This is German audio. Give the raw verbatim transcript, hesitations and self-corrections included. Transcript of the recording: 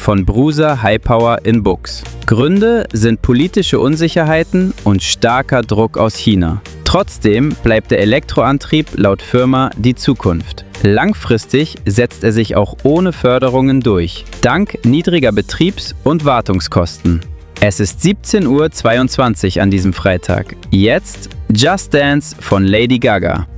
von Brusa High Power in Buchs. Gründe sind politische Unsicherheiten und starker Druck aus China. Trotzdem bleibt der Elektroantrieb laut Firma die Zukunft. Langfristig setzt er sich auch ohne Förderungen durch, dank niedriger Betriebs- und Wartungskosten. Es ist siebzehn Uhr zweiundzwanzig an diesem Freitag. Jetzt Just Dance von Lady Gaga.